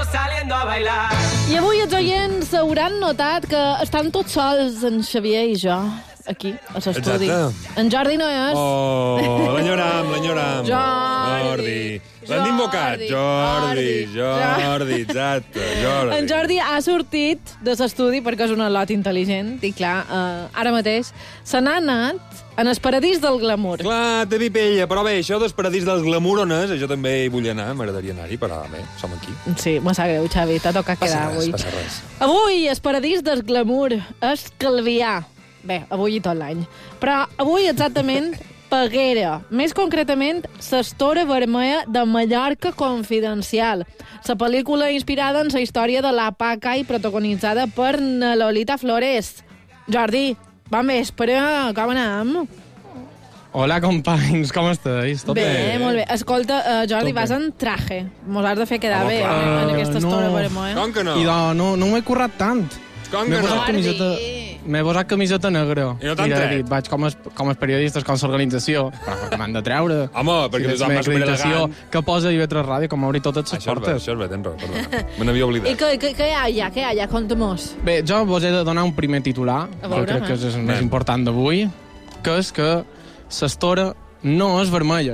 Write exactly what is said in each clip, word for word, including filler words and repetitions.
saliendo a bailar. I avui els oients hauran notat que estan tots sols, en Xavier i jo, aquí, a l'estudi. Exacte. En Jordi no és. Oh, l'enyoram, l'enyoram. Jordi. Jordi. L'hem invocat. Jordi, Jordi, Jordi, exacte, Jordi. En Jordi ha sortit de l'estudi perquè és un lot intel·ligent i, clar, eh, ara mateix se n'ha anat en el paradís del glamour. Clar, té pipella, però bé, això del paradís del glamour on és, jo també hi vull anar, m'agradaria anar-hi, però bé, som aquí. Sí, me sap greu, Xavi, t'ha tocat Passa quedar res, avui. passa res. Avui, el paradís del glamour és Calvià. Bé, avui i tot l'any. Però avui, exactament, Peguera. Més concretament, l'Estora Vermella de Mallorca Confidencial. La pel·lícula inspirada en la història de la Paca i protagonitzada per na Lolita Flores. Jordi, bon vespre, com anem? Hola, companys, com estàs? Tot bé, bé? molt bé. Escolta, uh, Jordi, Tot vas bé. en traje. Mos has de fer quedar Home, bé clar. eh, en aquesta Uh, Estora no. Vermella. Com que no? I de, no, no m'ho he currat tant. Com M'he que no? posat camiseta, Jordi. m'he posat camiseta negra. I no t'han he tret? dit, vaig com els, com els periodistes, com l'organització, però perquè m'han de treure. Home, perquè Si tothom va és acreditació superelegant. que posa I V tres Ràdio, com obrir totes les Això és bé, portes. això és bé, tens raó, perdona. Me n'havia I oblidat. què, què, què hi ha allà? Què hi ha allà? Conta-mos. Bé, jo vos he de donar un primer titular, A que veure, crec que eh? és el Anem. més important d'avui, que és que l'estora no és vermella.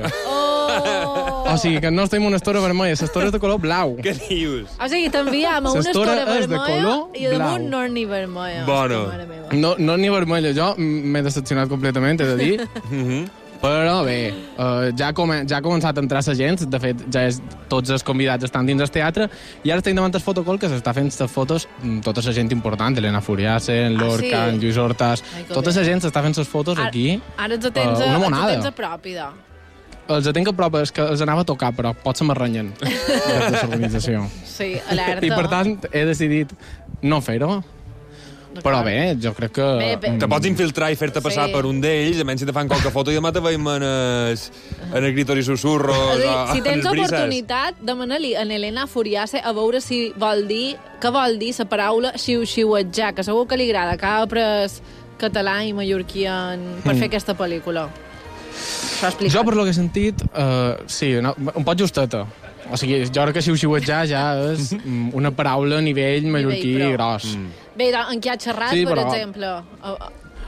Oh! O sigui, que no estem en una estora vermella, l'estora és de color blau. Què dius? O sigui, t'enviem a una L'estora estora és de vermella color i a damunt blau. no és ni vermella. Bueno. Hòstia, mare meva. No, no ni vermella, jo m'he decepcionat completament, he de dir. Mhm. Però bé, uh, ja, come, ja ha començat a entrar la gent, de fet, ja és, tots els convidats estan dins del teatre, i ara estem davant el fotocol que s'està fent les fotos, mm, tota la gent important, Elena Furiase, en Ah, Lorca, sí? en Lluís Hortas, Ai, que tota bé. la gent s'està fent les fotos Ara- aquí. Ara ens atens, Uh, a, una ens monada. atens a pròpida. Els atenc a prop, és que els anava a tocar, però potser m'arrenyen des de l'organització. Sí, alerta. I per tant, he decidit no fer-ho. Però bé, jo crec que... Bé, bé. Te pots infiltrar i fer-te passar Sí. per un d'ells, a menys si te fan qualque foto i demà te veiem en els, en els gritos i susurros. És a dir, o si en tens els brises. oportunitat, demana-li a Elena Furiase a veure si vol dir, què vol dir la paraula xiu-xiuetjar, que segur que li agrada, que ha après català i mallorquí en, per Mm. fer aquesta pel·lícula. S'ho ha explicat. Jo, per lo que he sentit, uh, sí, no, un poc justeta. O sigui, jo crec que xiu-xiuetjar ja és mm, una paraula a nivell mallorquí Nivell pro. gros. Mm. Bé, doncs, en què ha xerrat, Sí, per però- exemple? Uh,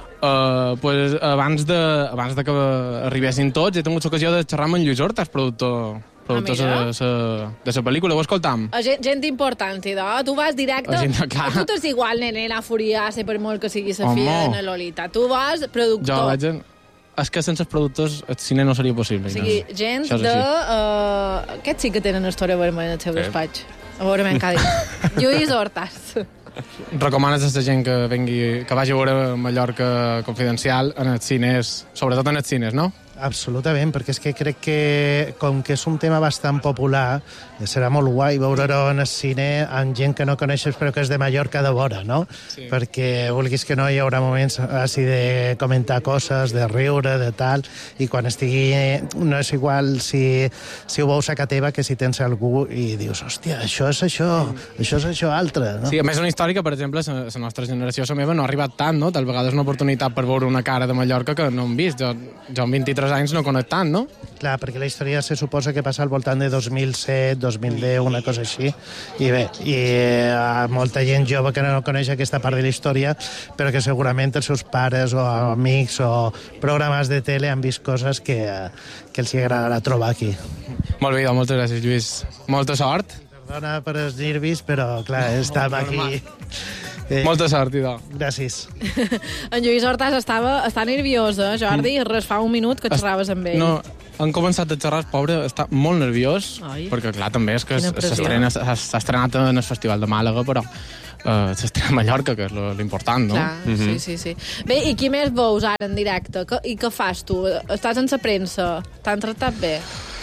Uh, pues, abans, de, abans de que arribessin tots, he tingut l'ocasió de xerrar amb en Lluís Hortas, productor, productor mira. de, sa, de la pel·lícula. Ho escoltam? a gent, gent important, sí, no? Tu vas directe... A gent de clar. A tu t'és igual, Elena Furiase, per molt que sigui la Home. filla de na Lolita. Tu vas Jo productor. vaig... En... És que sense els productors el cine no seria possible. O sigui, Inés. gent Això és de... així. Uh, aquests sí que tenen història vermella al seu Sí. despatx. A veure, m'he dit. Lluís Hortas. Recomanes a la gent que vengui, que vagi a veure Mallorca Confidencial en els cines, sobretot en els cines, no? Absolutament, perquè és que crec que com que és un tema bastant popular, serà molt guai veure-ho en el cine amb gent que no coneixes però que és de Mallorca de vora, no? Sí. Perquè vulguis que no hi haurà moments així de comentar coses, de riure, de tal, i quan estigui... No és igual si, si ho veus a casa teva que si tens algú i dius, hòstia, això és això, això és això altre, no? Sí, a més una història que, per exemple, la la nostra generació, la meva, no ha arribat tant, no? Tal vegada és una oportunitat per veure una cara de Mallorca que no hem vist. Jo, jo amb vint-i-tres anys no conec tant, no? Clar, perquè la història se suposa que passa al voltant de dos mil set, dos mil deu, una cosa així. I bé, i hi ha molta gent jove que no coneix aquesta part de la història, però que segurament els seus pares o amics o programes de tele han vist coses que, que els hi agradarà trobar aquí. Molt bé, doncs, moltes gràcies, Lluís. Molta sort. Perdona per els nervis, però clar, estem aquí. Eh, Molta sort, idò. gràcies. En Lluís Hortas estava, està nerviós, eh, Jordi? Res fa un minut que xerraves amb ell. No, han començat a xerrar, el pobre està molt nerviós, Ai. perquè clar, també és que Quina pressió. s'estrena- s'ha s'ha estrenat en el Festival de Màlaga, però uh, s'estrena a Mallorca, que és lo- l'important, no? Clar, sí, sí, sí. Bé, i qui més veus ara en directe? Que, I què fas tu? Estàs en la premsa? T'han tractat bé?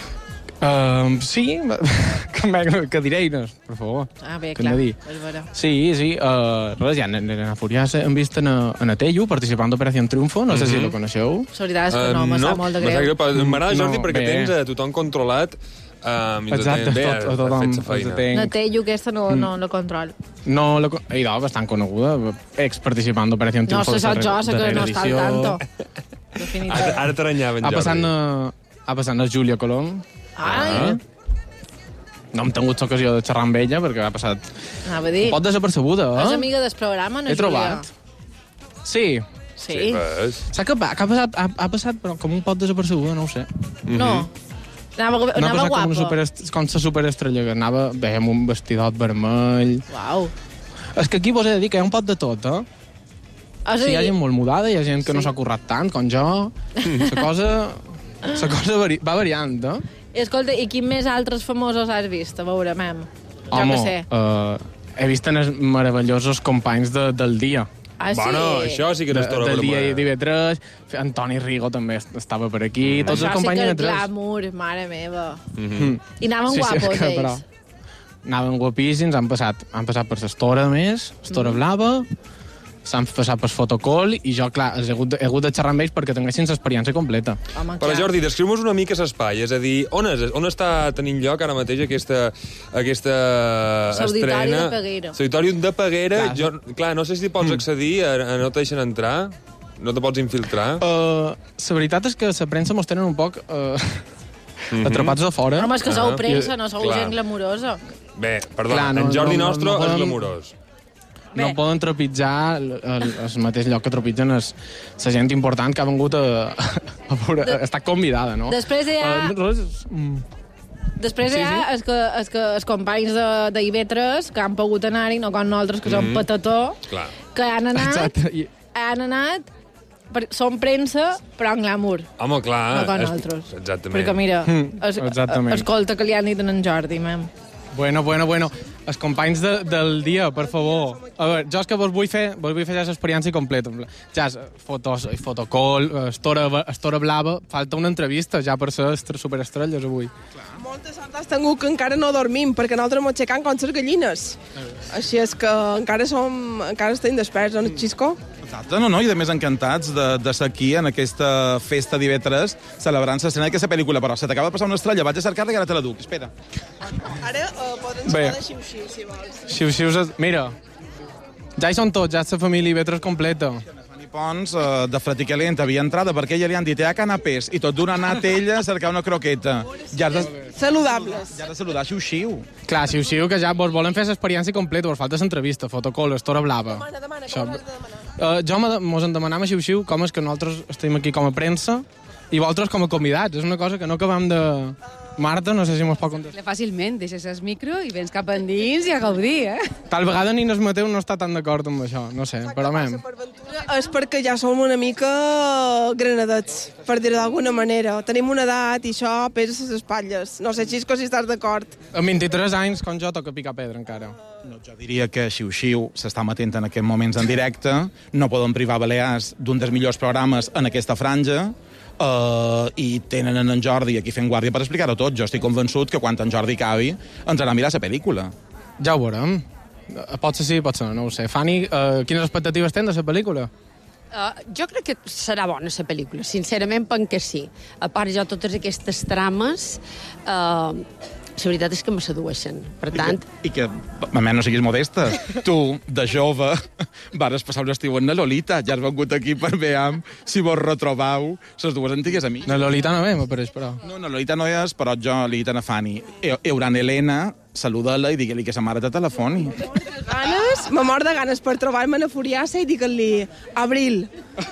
Uh, sí, que, me- que diré, Inés, per favor. Ah, bé, Què clar. hem de dir? És vera. Sí, sí, uh, res, ja Elena Furiase hem vist en, en Atello participant d'Operació Triunfo, no sé si lo coneixeu. La veritat és que no, Eh, me no, sap molt de me sap greu. però M'agrada, Jordi, No, perquè bé. tens a tothom controlat. Um, Exacte, bé, tot, has tothom fet sa els feina. atenc. No té, jo aquesta no, no la control. No, la, idò, bastant coneguda, ex-participant d'Operació No, Triunfo. se sap jo, sé que darrera no està al edició. tanto. Ara, Definitivament. ara t'aranyaven, Ha Jordi. passant, a, ha passant a Júlia Colom. Ai, no hem tingut l'ocasió de xerrar amb ella perquè ha passat Anava a dir. un pot desapercebuda, eh? És amiga del programa, no, He trobat. Sí. Sí. Sí, ves. S'ha que, que ha, passat, ha, ha passat però com un pot desapercebuda, no ho sé. No. Anava, No ha anava passat com, guapa. una super, com la superestrella, que anava bé, amb un vestidot vermell. Uau. És que aquí vos he de dir que hi ha un pot de tot, eh? És Sí, hi ha a dir, gent molt mudada, hi ha gent que Sí. no s'ha currat tant, com jo. La cosa, la cosa vari, va variant, eh? escolta, i quin més altres famosos has vist? A veure, mem. Jo Home, que sé. Uh, he vist els meravellosos companys de, del dia. Ah, sí? Bueno, això sí que De, no estora del dia broma. d'I V tres, Antoni Rigo també est- estava per aquí, tots Això els companys sí de que I V és tres. glamour, mare meva. Mm. I anaven Sí, sí, guapos, és que, ells. però, anaven guapíssims, han passat, han passat per l'estora més, l'estora Mm. blava, s'han passat per fotocol i jo, clar, he hagut, de, he hagut de xerrar amb ells perquè tinguessin l'experiència completa. Home, Però, clar. Jordi, descriu-nos una mica l'espai, és a dir, on, és, on està tenint lloc ara mateix aquesta, aquesta L'Auditori estrena? de Peguera. L'Auditori de Peguera. Clar. Jo, clar, no sé si pots accedir, a, a no te deixen entrar, no te pots infiltrar. Uh, la veritat és que la premsa mos tenen un poc uh, atrapats de fora. Home, és que sou Ah, premsa, no sou clar. gent glamurosa. Bé, perdó, Clar, no, en Jordi no, no, Nostro no és podem- glamurós. No Bé. poden trepitjar el, el, el mateix lloc que trepitgen la gent important que ha vengut a, a, veure, a estar convidada, no? Després hi ha- Uh, res, mm, Després Sí, hi ha els, que, els, que, els companys de, de I V tres que han pogut anar-hi, no com nosaltres, que som patató, Clar. que han anat, exacte. I, han anat, per, són premsa, però en glamour. Home, clar. No com és- nosaltres. Exactament. Perquè mira, Mm, es, exactament. escolta que li han dit en Jordi, mem. Bueno, bueno, bueno. Els companys de, del dia, per favor. A veure, jo és que vos vull fer, vos vull fer ja l'experiència completa. Ja, és fotos, fotocall, estora, estora blava, falta una entrevista ja per ser estre- superestrelles avui. Molta sort has tingut que encara no dormim, perquè nosaltres ens aixecam com les gallines. Així és que encara som, encara estem desperts, no, Xisco? Exacte, no, no, i de més encantats de, de ser aquí en aquesta festa d'I V tres celebrant l'estrena d'aquesta pel·lícula, però se t'acaba de passar una estrella, vaig a cercar-la i ara te la duc, espera. Ara uh, podem Bé. xerrar de xiu-xiu, si vols. Xiu-xius, mira, ja hi són tots, ja és la família I V tres completa. Fanny Pons, eh, de Frati Calent, havia entrada perquè ella li han dit hi ha canapés i tot d'una anat ella a cercar una croqueta. Ja has de, Saludables. ja has de saludar xiu-xiu. Clar, xiu-xiu, que ja vos volen fer l'experiència completa, vos falta l'entrevista, fotocall, estora blava. Demana, demana, Això- com ho has de demanar? Uh, jo me- mos en demanam a xiu-xiu com és que nosaltres estem aquí com a premsa i vosaltres com a convidats. És una cosa que no acabem de... Marta, no sé si mos pot contestar. Fàcilment, deixes el micro i vens cap endins i a gaudir, eh? Tal vegada ni el Mateu no està tan d'acord amb això, no sé, però mem. Per ventura és perquè ja som una mica granadets, per dir-ho d'alguna manera. Tenim una edat i això pesa a les espatlles. No sé, Xisco, si estàs d'acord. Amb vint-i-tres anys, com jo, toca picar pedra encara. No, jo diria que xiu-xiu s'està matent en aquests moments en directe, no poden privar Balears d'un dels millors programes en aquesta franja, Uh, i tenen en Jordi aquí fent guàrdia per explicar-ho tot. Jo estic convençut que quan en Jordi acabi ens anirà a mirar la pel·lícula. Ja ho veurem. Eh, Pot ser sí, pot ser no, no ho sé. Fanny, uh, quines expectatives tens de la pel·lícula? Uh, jo crec que serà bona la pel·lícula, sincerament penso que sí. A part, jo totes aquestes trames, uh, la veritat és que me sedueixen. Per tant, I que, a més, no siguis modesta. Tu, de jove, vares passar un estiu en la Lolita. Ja has vengut aquí per veure si vos retrobau les dues antigues amigues. La Lolita no ve, m'apareix, però. No, no, Lolita no és, però jo li dic a Fanny. Euran Helena, saluda-la i digue-li que sa mare te telefoni. Ganes, me mor de ganes per trobar-me a Furiassa i dir-li Abril.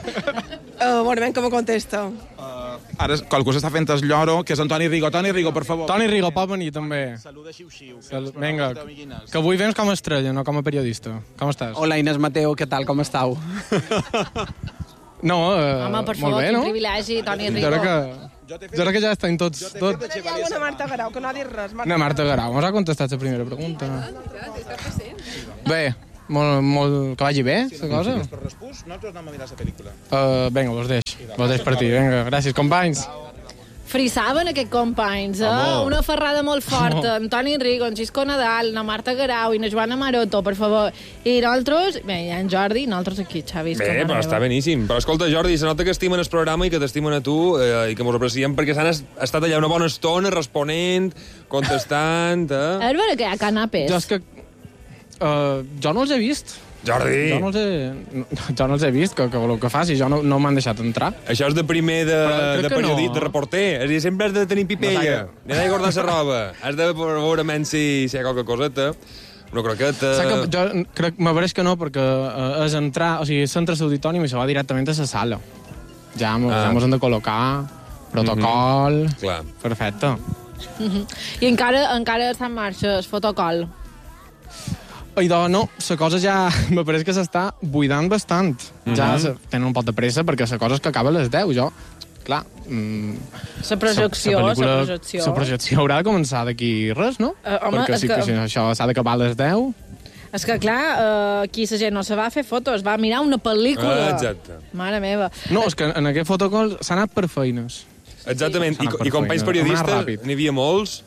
Uh, bueno, ben que me contesta. Uh, ara qualcú s'està fent el lloro, que és Antoni Rigo. Toni Rigo, per favor. Toni Rigo pot venir, també. Saluda xiu-xiu. Sal- Vinga, que avui vens com a estrella, no com a periodista. Com estàs? Hola, Inés Mateo, què tal, com estàu? No, eh, Home, per molt favor, bé, quin no? privilegi, Toni Jo Rigo. crec que, jo crec que ja estem tots... Tot... Hi ha una Marta Garau, que no ha dit res. Marta. No, Marta Garau, ens ha contestat la primera pregunta. Bé, molt, molt... que vagi bé, la cosa. Per respús, nosaltres anem a mirar la pel·lícula. Uh, vinga, vos deix. Vos deix partir, vinga. Gràcies, companys. Frissaven aquests companys, eh? Home. Una ferrada molt forta. En Toni Rigo, en Xisco Nadal, na Marta Garau i na Joana Maroto, per favor. I nosaltres, bé, hi ha en Jordi, nosaltres aquí, Xavi. Bé, però està beníssim. Però escolta, Jordi, se nota que estimen el programa i que t'estimen a tu eh, i que mos apreciem perquè s'han es- estat allà una bona estona responent, contestant, eh? A veure que hi ha canapés. Jo és que... Uh, jo no els he vist. Jordi! Jo no els he, jo no els he vist, que, que el que faci, jo no, no m'han deixat entrar. Això és de primer de, de periodista, no. de reporter. És a dir, sempre has de tenir pipella. No N'hi ha de guardar la roba. Has de veure menys si, si hi ha qualque coseta. Una croqueta... Que jo crec, m'apareix que no, perquè eh, és entrar... O sigui, s'entra a l'auditori i se va directament a la sala. Ja mos, ah. ja mos hem de col·locar, protocol... Mm-hmm. Clar. Perfecte. Mm-hmm. I encara, encara està en marxa el protocol. I doncs no, la cosa ja m'apareix que s'està buidant bastant. Mm-hmm. Ja se, tenen un poc de pressa perquè la cosa és que acaba a les deu. Jo, clar... Mm, la projecció, la projecció. La projecció haurà de començar d'aquí res, no? Uh, home, perquè si, que... si això s'ha d'acabar a les deu... És que, clar, uh, aquí la gent no se va fer fotos, va mirar una pel·lícula. Ah, exacte. Mare meva. No, és que en aquest fotocol s'ha anat per feines. Exactament. I, i companys periodistes, n'hi havia molts?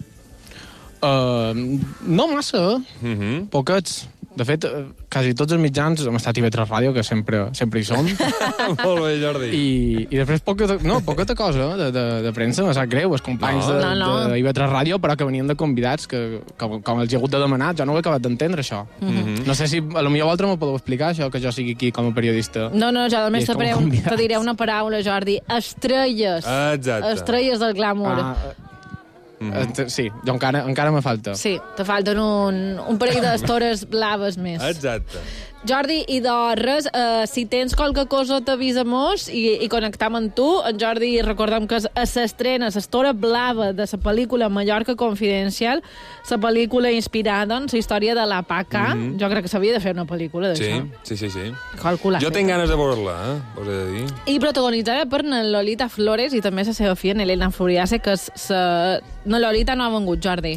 Uh, no massa, uh-huh. poquets. De fet, quasi tots els mitjans hem estat a I V tres Ràdio, que sempre, sempre hi som. Molt bé, Jordi. I, i després poqueta, no, poqueta cosa de, de, de premsa, me sap greu, els companys no, de, no, no. de I V tres Ràdio, però que venien de convidats, que, que com els he hagut de demanar, jo no ho he acabat d'entendre, això. Uh-huh. No sé si, a lo millor vosaltres m'ho podeu explicar, això, que jo sigui aquí com a periodista. No, no, jo només te, preu, te diré una paraula, Jordi. Estrelles. Exacte. Estrelles del glamour. Ah, Mm-hmm. Sí, jo encara, encara me falta. Sí, te falten un, un parell d'estores blaves més. Exacte. Jordi, i de res, uh, si tens qualque cosa t'avisa-mos i, i connectam amb tu. En Jordi, recordem que és a s'estrena l'estora blava de la pel·lícula Mallorca Confidencial, la pel·lícula inspirada en la història de la Paca. Mm-hmm. Jo crec que s'havia de fer una pel·lícula d'això. Sí, sí, sí. sí. Calculat. Jo tinc ganes de veure-la, eh? Us he de dir. I protagonitzada per na Lolita Flores i també la seva filla, Elena Furiase, que és sa... Na Lolita no ha vengut, Jordi.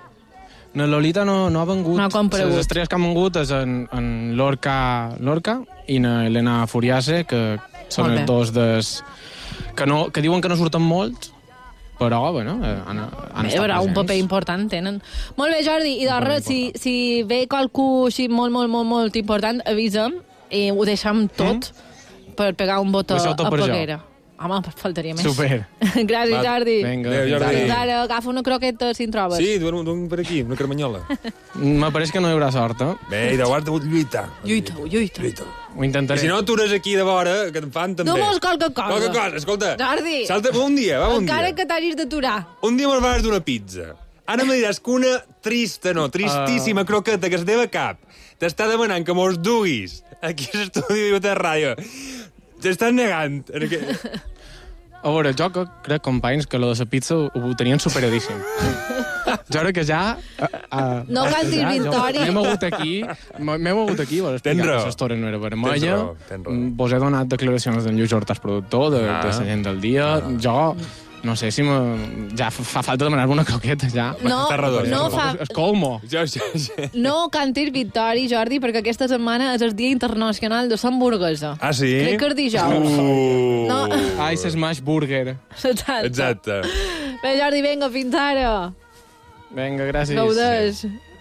Na Lolita no, no ha vengut. No ha comparegut. Les estrelles que han vengut és en, en Lorca, Lorca i na Elena Furiase, que són els dos des... Que, no, que diuen que no surten molt, però, bueno, han, han bé, estat però un paper important tenen. Molt bé, Jordi, i de res, si, si ve qualcú així molt, molt, molt, molt important, avisa'm i ho deixem tot mm? per pegar un botó a Peguera. Home, faltaria més. Super. Gràcies, Jordi. Vinga, Adéu, Jordi. Fins ara, agafa una croqueta si en trobes. Sí, duem, duem per aquí, una carmanyola. M'apareix que no hi haurà sort, eh? Bé, i de guarda, lluita. Lluita, lluita. lluita. Ho intentaré. I si no, atures aquí de vora, que en fan també. No mos qualque cosa. Qualque cosa, escolta. Jordi. Salta un dia, va, un Encara dia. que t'hagis d'aturar. Un dia me'l vas d'una pizza. Ara me diràs que una trista, no, tristíssima uh... croqueta que es teva cap t'està demanant que mos duguis aquí a l'estudi de ràdio. T'estàs negant. En aquest... A veure, jo crec, companys, que lo de la pizza ho tenien superadíssim. Jo crec que ja... Uh, no cantis ja, Vintori. M'hem hagut aquí, m'hem hagut aquí, vos explicar que l'estora no era vermella. Vos he donat declaracions d'en Lluís Hortàs, productor, de, ah. de la gent del dia. Ah. Jo... No sé si me... ja fa falta demanar-me una croqueta, ja. No, no fa... És colmo. Ja, ja, ja. No cantis Victori, Jordi, perquè aquesta setmana és el Dia Internacional de l'Hamburguesa. Ah, sí? Crec que és dijous. Uh. No. Ai, se smash burger. Exacte. Exacte. Bé, Jordi, vinga, fins ara. Vinga, gràcies. Gaudeix.